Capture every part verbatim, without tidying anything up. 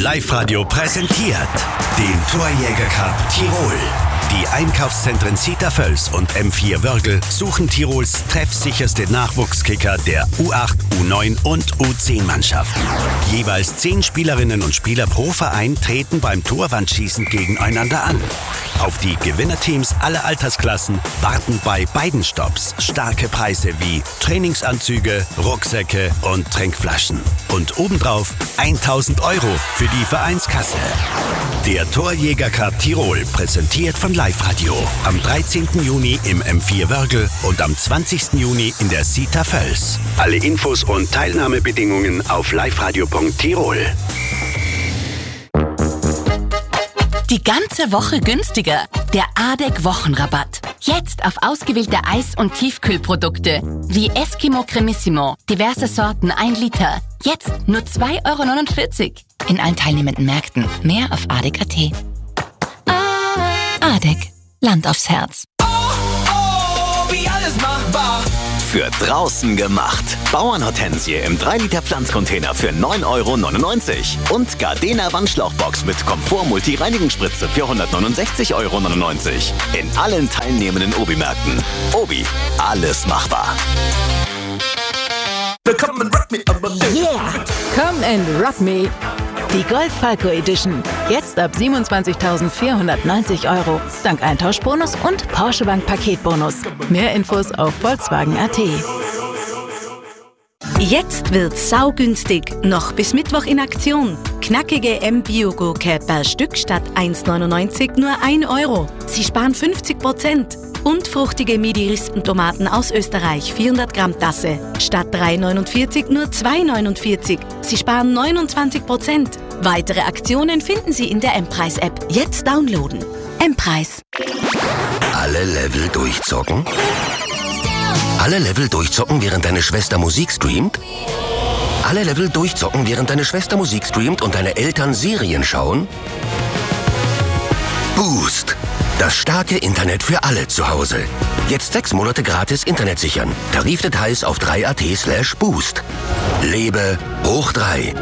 Live-Radio präsentiert den Torjäger Cup Tirol. Die Einkaufszentren Zita Völs und M vier Wörgl suchen Tirols treffsicherste Nachwuchskicker der U acht, U neun und U zehn Mannschaften. Jeweils zehn Spielerinnen und Spieler pro Verein treten beim Torwandschießen gegeneinander an. Auf die Gewinnerteams aller Altersklassen warten bei beiden Stops starke Preise wie Trainingsanzüge, Rucksäcke und Trinkflaschen. Und obendrauf tausend Euro für die Vereinskasse. Der Torjäger Cup Tirol, präsentiert von Live-Radio. Am dreizehnten Juni im M vier Wörgl und am zwanzigsten Juni in der Zita Völs. Alle Infos und Teilnahmebedingungen auf liveradio punkt tirol. Die ganze Woche günstiger. Der A D E C-Wochenrabatt. Jetzt auf ausgewählte Eis- und Tiefkühlprodukte wie Eskimo Cremissimo, diverse Sorten ein Liter. Jetzt nur zwei Euro neunundvierzig. In allen teilnehmenden Märkten. Mehr auf A D E C punkt at. A D E C. Land aufs Herz. Oh, oh, wie alles machbar. Für draußen gemacht. Bauernhortensie im drei Liter Pflanzcontainer für neun Euro neunundneunzig. Und Gardena Wandschlauchbox mit Komfort-Multi-Reinigungsspritze für hundertneunundsechzig Euro neunundneunzig. In allen teilnehmenden Obi-Märkten. Obi, alles machbar. Yeah! Come and rock me! Die Golf Falco Edition. Jetzt ab siebenundzwanzigtausendvierhundertneunzig Euro. Dank Eintauschbonus und Porsche Bank Paketbonus. Mehr Infos auf Volkswagen punkt at. Jetzt wird's saugünstig. Noch bis Mittwoch in Aktion. Knackige M-Bio-Gurke per Stück statt eins neunundneunzig nur ein Euro. Sie sparen fünfzig Prozent. Und fruchtige Midi-Rispentomaten aus Österreich, vierhundert Gramm Tasse. Statt drei neunundvierzig nur zwei neunundvierzig. Sie sparen neunundzwanzig Prozent. Weitere Aktionen finden Sie in der M-Preis-App. Jetzt downloaden. M-Preis. Alle Level durchzocken? Alle Level durchzocken, während deine Schwester Musik streamt? Alle Level durchzocken, während deine Schwester Musik streamt und deine Eltern Serien schauen? Boost. Das starke Internet für alle zu Hause. Jetzt sechs Monate gratis Internet sichern. Tarifdetails auf drei punkt at slash boost. Lebe hoch drei.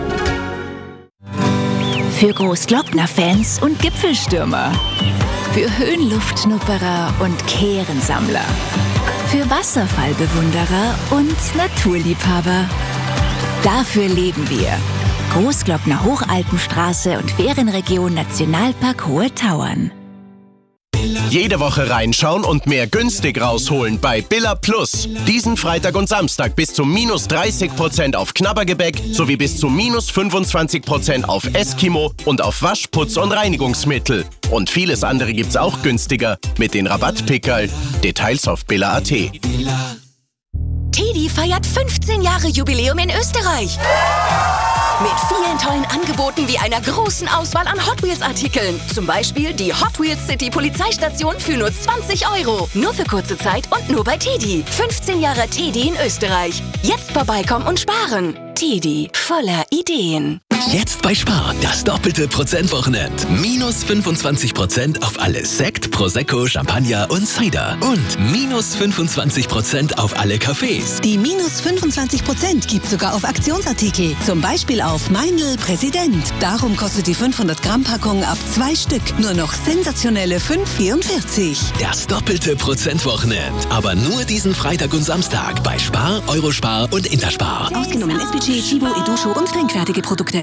Für Großglockner-Fans und Gipfelstürmer. Für Höhenluftschnupperer und Kehrensammler. Für Wasserfallbewunderer und Naturliebhaber. Dafür leben wir. Großglockner Hochalpenstraße und Ferienregion Nationalpark Hohe Tauern. Jede Woche reinschauen und mehr günstig rausholen bei Billa Plus. Diesen Freitag und Samstag bis zu minus dreißig Prozent auf Knabbergebäck sowie bis zu minus fünfundzwanzig Prozent auf Eskimo und auf Waschputz und Reinigungsmittel. Und vieles andere gibt's auch günstiger mit den Rabattpickerl. Details auf billa punkt at. Teddy feiert fünfzehn Jahre Jubiläum in Österreich. Mit vielen tollen Angeboten wie einer großen Auswahl an Hot Wheels Artikeln. Zum Beispiel die Hot Wheels City Polizeistation für nur zwanzig Euro. Nur für kurze Zeit und nur bei Teddy. fünfzehn Jahre Teddy in Österreich. Jetzt vorbeikommen und sparen. Teddy, voller Ideen. Jetzt bei Spar, das doppelte Prozentwochenend. Minus fünfundzwanzig Prozent auf alles Sekt, Prosecco, Champagner und Cider. Und minus fünfundzwanzig Prozent auf alle Cafés. Die minus fünfundzwanzig Prozent gibt sogar auf Aktionsartikel. Zum Beispiel auf Meindl Präsident. Darum kostet die fünfhundert Gramm Packung ab zwei Stück nur noch sensationelle fünf vierundvierzig. Das doppelte Prozentwochenend. Aber nur diesen Freitag und Samstag bei Spar, Eurospar und Interspar. Ausgenommen S P G, Chibo, Edusho und trinkfertige Produkte.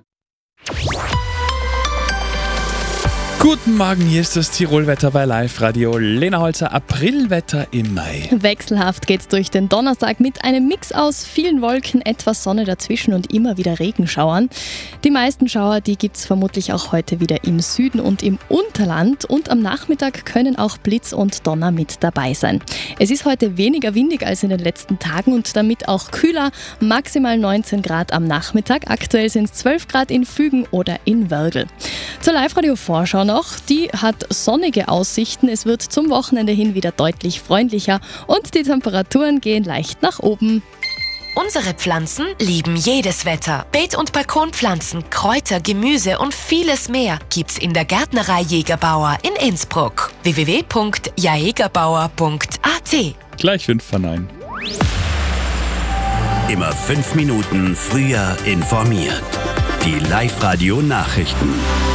Guten Morgen, hier ist das Tirolwetter bei Live-Radio. Lena Holzer, Aprilwetter im Mai. Wechselhaft geht's durch den Donnerstag mit einem Mix aus vielen Wolken, etwas Sonne dazwischen und immer wieder Regenschauern. Die meisten Schauer, die gibt's vermutlich auch heute wieder im Süden und im Unterland. Und am Nachmittag können auch Blitz und Donner mit dabei sein. Es ist heute weniger windig als in den letzten Tagen und damit auch kühler. Maximal neunzehn Grad am Nachmittag. Aktuell sind es zwölf Grad in Fügen oder in Wörgl. Zur Live-Radio-Vorschau noch. Die hat sonnige Aussichten. Es wird zum Wochenende hin wieder deutlich freundlicher und die Temperaturen gehen leicht nach oben. Unsere Pflanzen lieben jedes Wetter. Beet- und Balkonpflanzen, Kräuter, Gemüse und vieles mehr gibt's in der Gärtnerei Jägerbauer in Innsbruck. w w w punkt jägerbauer punkt a t. Gleich fünf von neun. Immer fünf Minuten früher informiert. Die Live-Radio-Nachrichten.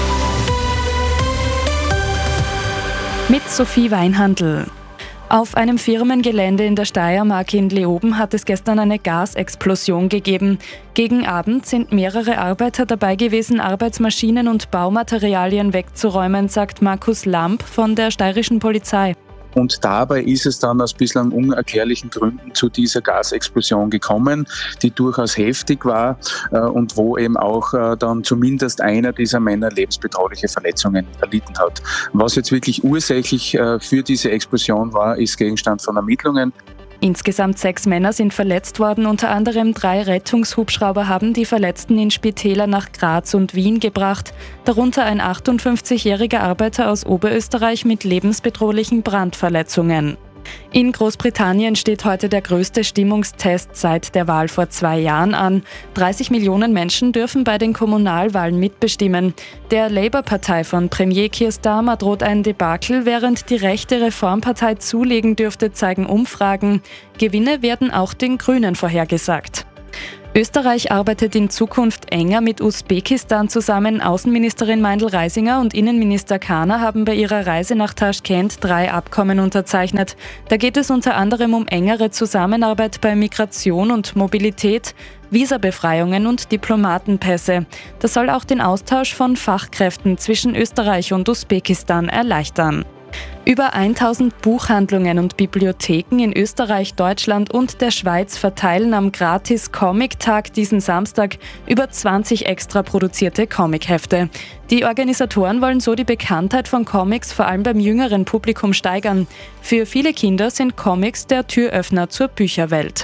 Mit Sophie Weinhandl. Auf einem Firmengelände in der Steiermark in Leoben hat es gestern eine Gasexplosion gegeben. Gegen Abend sind mehrere Arbeiter dabei gewesen, Arbeitsmaschinen und Baumaterialien wegzuräumen, sagt Markus Lamp von der steirischen Polizei. Und dabei ist es dann aus bislang unerklärlichen Gründen zu dieser Gasexplosion gekommen, die durchaus heftig war äh, und wo eben auch äh, dann zumindest einer dieser Männer lebensbedrohliche Verletzungen erlitten hat. Was jetzt wirklich ursächlich äh, für diese Explosion war, ist Gegenstand von Ermittlungen. Insgesamt sechs Männer sind verletzt worden, unter anderem drei Rettungshubschrauber haben die Verletzten in Spitäler nach Graz und Wien gebracht, darunter ein achtundfünfzigjähriger Arbeiter aus Oberösterreich mit lebensbedrohlichen Brandverletzungen. In Großbritannien steht heute der größte Stimmungstest seit der Wahl vor zwei Jahren an. dreißig Millionen Menschen dürfen bei den Kommunalwahlen mitbestimmen. Der Labour-Partei von Premier Keir Starmer droht ein Debakel, während die rechte Reformpartei zulegen dürfte, zeigen Umfragen. Gewinne werden auch den Grünen vorhergesagt. Österreich arbeitet in Zukunft enger mit Usbekistan zusammen. Außenministerin Meindl-Reisinger und Innenminister Kahner haben bei ihrer Reise nach Taschkent drei Abkommen unterzeichnet. Da geht es unter anderem um engere Zusammenarbeit bei Migration und Mobilität, Visabefreiungen und Diplomatenpässe. Das soll auch den Austausch von Fachkräften zwischen Österreich und Usbekistan erleichtern. Über tausend Buchhandlungen und Bibliotheken in Österreich, Deutschland und der Schweiz verteilen am Gratis-Comic-Tag diesen Samstag über zwanzig extra produzierte Comichefte. Die Organisatoren wollen so die Bekanntheit von Comics vor allem beim jüngeren Publikum steigern. Für viele Kinder sind Comics der Türöffner zur Bücherwelt.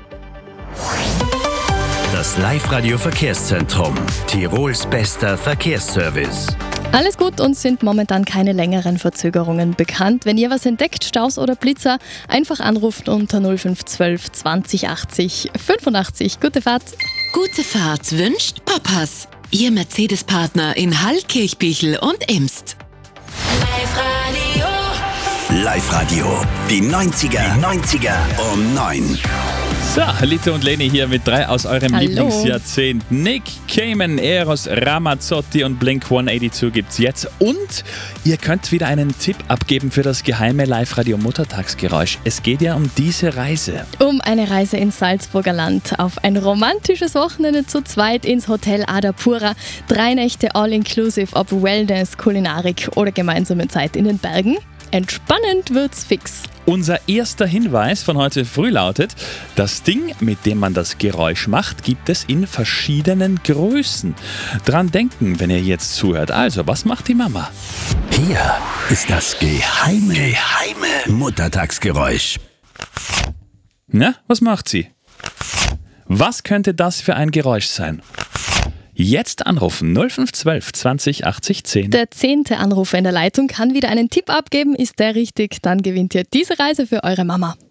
Das Live-Radio-Verkehrszentrum. Tirols bester Verkehrsservice. Alles gut und sind momentan keine längeren Verzögerungen bekannt. Wenn ihr was entdeckt, Staus oder Blitzer, einfach anrufen unter null fünf eins zwei zwanzig achtzig fünfundachtzig. Gute Fahrt. Gute Fahrt wünscht Papas. Ihr Mercedes-Partner in Hall, Kirchbichel und Imst. Live-Radio. Live-Radio. Die neunziger. Die neunziger um neun. So, Lite und Leni hier mit drei aus eurem Hallo. Lieblingsjahrzehnt. Nick Cayman, Eros Ramazzotti und Blink hundertzweiundachtzig gibt's jetzt. Und ihr könnt wieder einen Tipp abgeben für das geheime Live-Radio-Muttertagsgeräusch. Es geht ja um diese Reise. Um eine Reise ins Salzburger Land, auf ein romantisches Wochenende zu zweit ins Hotel Adapura, drei Nächte All-Inclusive, ob Wellness, Kulinarik oder gemeinsame Zeit in den Bergen. Entspannend wird's fix. Unser erster Hinweis von heute früh lautet, das Ding, mit dem man das Geräusch macht, gibt es in verschiedenen Größen. Dran denken, wenn ihr jetzt zuhört. Also, was macht die Mama? Hier ist das geheime, geheime Muttertagsgeräusch. Na, was macht sie? Was könnte das für ein Geräusch sein? Jetzt anrufen null fünf eins zwei zwanzig achtzig zehn. Der zehnte Anrufer in der Leitung kann wieder einen Tipp abgeben. Ist der richtig, dann gewinnt ihr diese Reise für eure Mama.